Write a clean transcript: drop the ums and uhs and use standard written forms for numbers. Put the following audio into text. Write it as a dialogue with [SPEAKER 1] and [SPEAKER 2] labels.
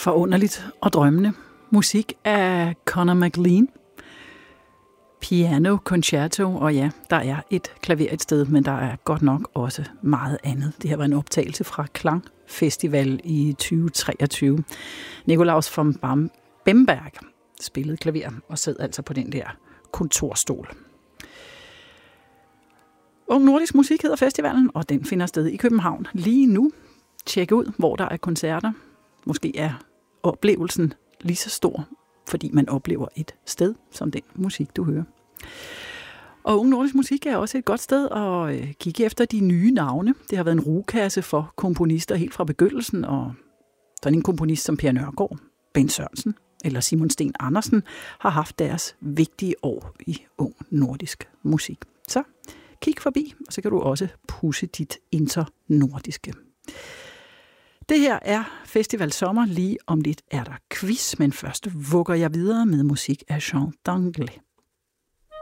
[SPEAKER 1] Forunderligt og drømmende. Musik af Conor McLean. Piano Concerto, og ja, der er et klaver et sted, men der er godt nok også meget andet. Det her var en optagelse fra Klang Festival i 2023. Nikolaus von Bemberg spillede klaver og sad altså på den der kontorstol. Ung Nordisk Musik hedder festivalen, og den finder sted i København lige nu. Tjek ud, hvor der er koncerter. Måske er oplevelsen lige så stor, fordi man oplever et sted som den musik, du hører. Og Ung Nordisk Musik er også et godt sted at kigge efter de nye navne. Det har været en rugekasse for komponister helt fra begyndelsen, og sådan en komponist som Per Nørgård, Bent Sørensen eller Simon Sten Andersen har haft deres vigtige år i Ung Nordisk Musik. Så kig forbi, og så kan du også pudse dit internordiske. Det her er Festival Sommer. Lige om lidt er der quiz, men først vugger jeg videre med musik af Jean Danglais.